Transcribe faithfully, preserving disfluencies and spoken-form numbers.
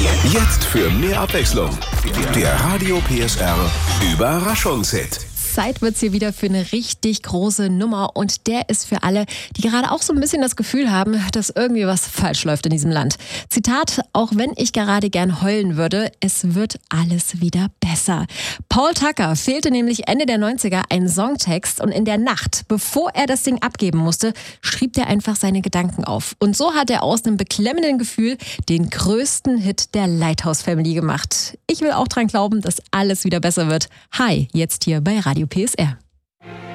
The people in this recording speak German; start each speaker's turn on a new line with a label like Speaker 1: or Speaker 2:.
Speaker 1: Jetzt für mehr Abwechslung. Der Radio P S R Überraschungshit.
Speaker 2: Zeit wird's hier wieder für eine richtig große Nummer und der ist für alle, die gerade auch so ein bisschen das Gefühl haben, dass irgendwie was falsch läuft in diesem Land. Zitat, auch wenn ich gerade gern heulen würde, es wird alles wieder besser. Paul Tucker fehlte nämlich Ende der neunziger ein Songtext und in der Nacht, bevor er das Ding abgeben musste, schrieb er einfach seine Gedanken auf. Und so hat er aus einem beklemmenden Gefühl den größten Hit der Lighthouse Family gemacht. Ich will auch dran glauben, dass alles wieder besser wird. Hi, jetzt hier bei Radio P S R.